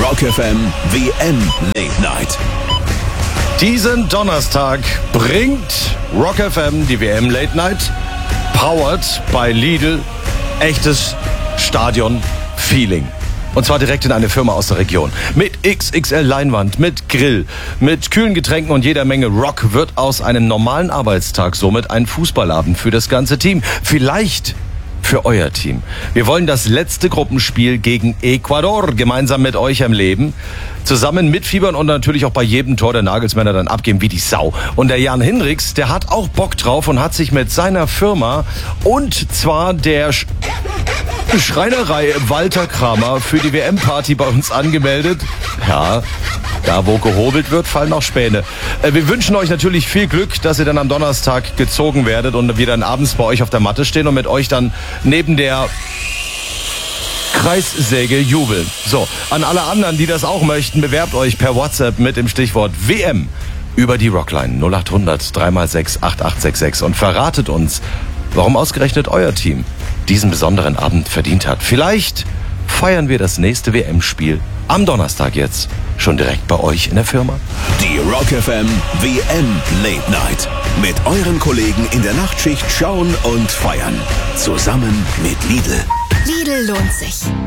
Rock FM WM Late Night. Diesen Donnerstag bringt Rock FM die WM Late Night, powered by Lidl, echtes Stadion-Feeling. Und zwar direkt in eine Firma aus der Region. Mit XXL-Leinwand, mit Grill, mit kühlen Getränken und jeder Menge Rock wird aus einem normalen Arbeitstag somit ein Fußballabend für das ganze Team. Vielleicht für euer Team. Wir wollen das letzte Gruppenspiel gegen Ecuador gemeinsam mit euch erleben. Zusammen mitfiebern und natürlich auch bei jedem Tor der Nagelsmänner dann abgeben wie die Sau. Und der Jan Hinrichs, der hat auch Bock drauf und hat sich mit seiner Firma und zwar der Schreinerei Walter Kramer für die WM-Party bei uns angemeldet. Ja, da wo gehobelt wird, fallen auch Späne. Wir wünschen euch natürlich viel Glück, dass ihr dann am Donnerstag gezogen werdet und wir dann abends bei euch auf der Matte stehen und mit euch dann neben der Kreissäge jubeln. So, an alle anderen, die das auch möchten, bewerbt euch per WhatsApp mit dem Stichwort WM über die Rockline 0800 3x6 8866 und verratet uns, warum ausgerechnet euer Team diesen besonderen Abend verdient hat. Vielleicht feiern wir das nächste WM-Spiel am Donnerstag jetzt schon direkt bei euch in der Firma. Die Rock FM WM Late Night. Mit euren Kollegen in der Nachtschicht schauen und feiern. Zusammen mit Lidl. Lidl lohnt sich.